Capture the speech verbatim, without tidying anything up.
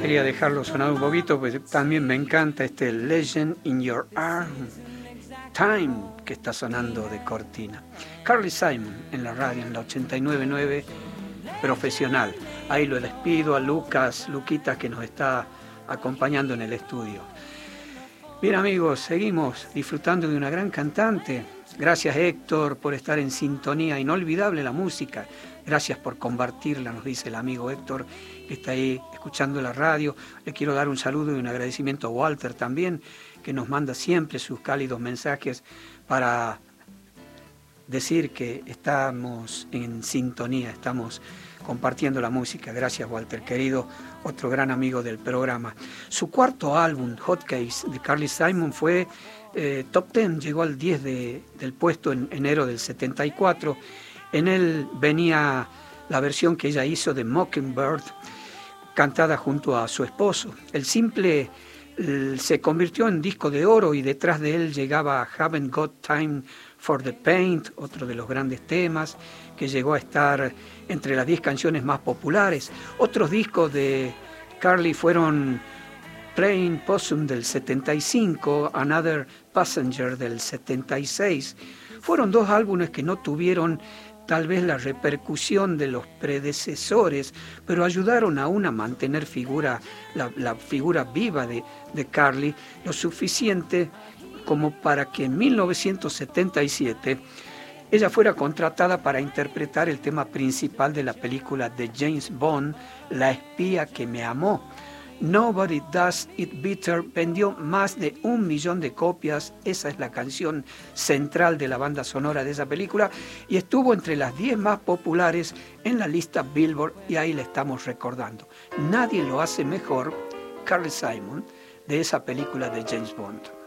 Quería dejarlo sonar un poquito, pues también me encanta este Legend in Your Arm, Time, que está sonando de cortina. Carly Simon en la radio, en la ochenta y nueve punto nueve Profesional. Ahí lo despido a Lucas, Luquita, que nos está acompañando en el estudio. Bien, amigos, seguimos disfrutando de una gran cantante. Gracias, Héctor, por estar en sintonía. Inolvidable la música. Gracias por compartirla, nos dice el amigo Héctor, que está ahí escuchando la radio. Le quiero dar un saludo y un agradecimiento a Walter también, que nos manda siempre sus cálidos mensajes para decir que estamos en sintonía, estamos compartiendo la música. Gracias, Walter, querido, otro gran amigo del programa. Su cuarto álbum, Hot Case, de Carly Simon, fue eh, top diez, llegó al diez de, del puesto en enero del setenta y cuatro. En él venía la versión que ella hizo de Mockingbird, cantada junto a su esposo. El simple eh, se convirtió en disco de oro y detrás de él llegaba Haven't Got Time for the Paint, otro de los grandes temas, que llegó a estar entre las diez canciones más populares. Otros discos de Carly fueron Plain Possum del setenta y cinco, Another Passenger del setenta y seis. Fueron dos álbumes que no tuvieron tal vez la repercusión de los predecesores, pero ayudaron aún a mantener figura, la, la figura viva de, de Carly, lo suficiente como para que en mil novecientos setenta y siete ella fuera contratada para interpretar el tema principal de la película de James Bond, La espía que me amó. Nobody Does It Better vendió más de un millón de copias. Esa es la canción central de la banda sonora de esa película y estuvo entre las diez más populares en la lista Billboard, y ahí la estamos recordando. Nadie lo hace mejor, Carly Simon, de esa película de James Bond.